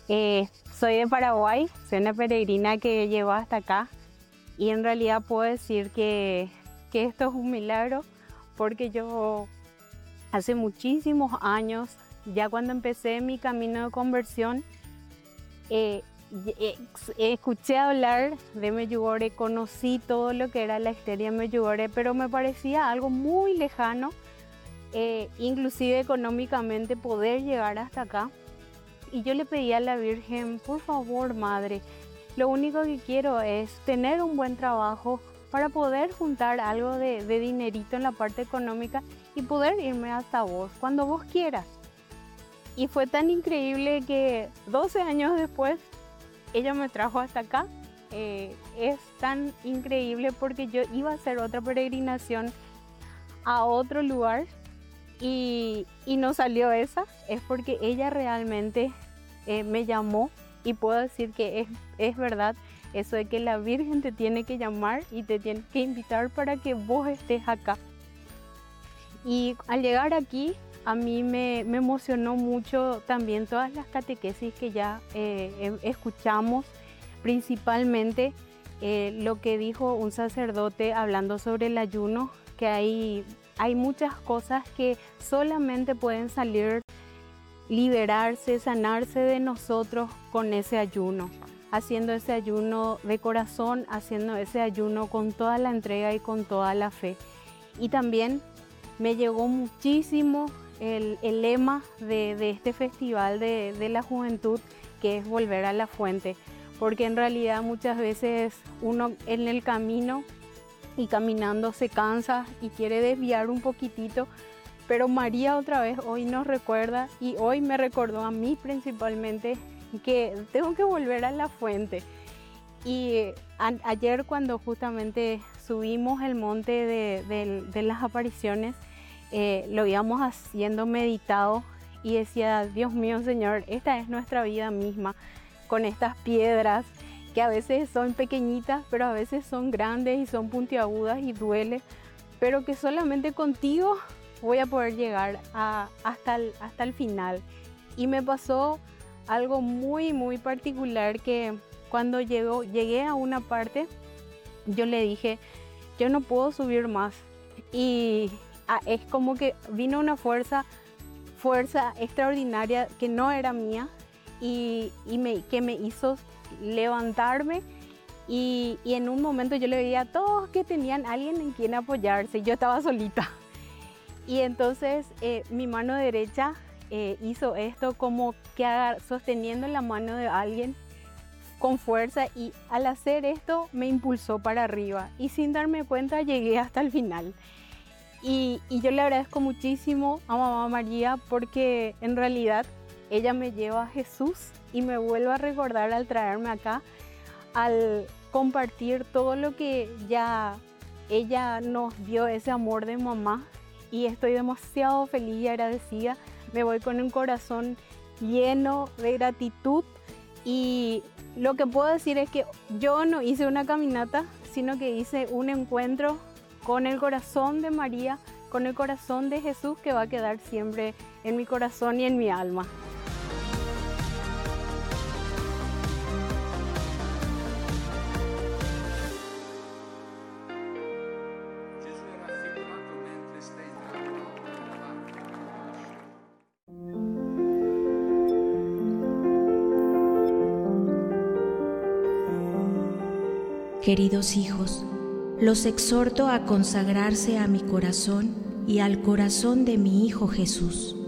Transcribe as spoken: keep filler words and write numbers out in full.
Eh, soy de Paraguay, soy una peregrina que llegó hasta acá y en realidad puedo decir que, que esto es un milagro porque yo hace muchísimos años, ya cuando empecé mi camino de conversión, eh, eh, escuché hablar de Medjugorje, conocí todo lo que era la historia de Medjugorje, pero me parecía algo muy lejano, eh, inclusive económicamente poder llegar hasta acá. Y yo le pedí a la Virgen, por favor, Madre, lo único que quiero es tener un buen trabajo para poder juntar algo de, de dinerito en la parte económica y poder irme hasta vos, cuando vos quieras. Y fue tan increíble que doce años después, ella me trajo hasta acá. Eh, es tan increíble porque yo iba a hacer otra peregrinación a otro lugar y, y no salió esa. Es porque ella realmente eh, me llamó y puedo decir que es, es verdad eso de que la Virgen te tiene que llamar y te tiene que invitar para que vos estés acá. Y al llegar aquí, a mí me, me emocionó mucho también todas las catequesis que ya eh, escuchamos, principalmente eh, lo que dijo un sacerdote hablando sobre el ayuno, que hay, hay muchas cosas que solamente pueden salir, liberarse, sanarse de nosotros con ese ayuno, haciendo ese ayuno de corazón, haciendo ese ayuno con toda la entrega y con toda la fe. Y también me llegó muchísimo el, el lema de, de este festival de, de la juventud, que es volver a la fuente, porque en realidad muchas veces uno en el camino y caminando se cansa y quiere desviar un poquitito, pero María otra vez hoy nos recuerda y hoy me recordó a mí principalmente que tengo que volver a la fuente. Y a, ayer cuando justamente subimos el monte de, de, de las apariciones, eh, lo íbamos haciendo meditado y decía, Dios mío, Señor, esta es nuestra vida misma, con estas piedras que a veces son pequeñitas, pero a veces son grandes y son puntiagudas y duele, pero que solamente contigo voy a poder llegar a, hasta, el, hasta el final. Y me pasó algo muy, muy particular que cuando llegó, llegué a una parte, yo le dije, yo no puedo subir más. Y ah, es como que vino una fuerza, fuerza extraordinaria que no era mía y, y me, que me hizo levantarme. Y, y en un momento yo le veía a todos que tenían alguien en quien apoyarse y yo estaba solita. Y entonces eh, mi mano derecha eh, hizo esto como que sosteniendo la mano de alguien con fuerza, y al hacer esto me impulsó para arriba y sin darme cuenta llegué hasta el final. Y, y yo le agradezco muchísimo a Mamá María porque en realidad ella me lleva a Jesús y me vuelve a recordar al traerme acá, al compartir todo lo que ya ella nos dio, ese amor de mamá. Y estoy demasiado feliz y agradecida. Me voy con un corazón lleno de gratitud. Y lo que puedo decir es que yo no hice una caminata, sino que hice un encuentro con el corazón de María, con el corazón de Jesús, que va a quedar siempre en mi corazón y en mi alma. Queridos hijos, los exhorto a consagrarse a mi corazón y al corazón de mi Hijo Jesús.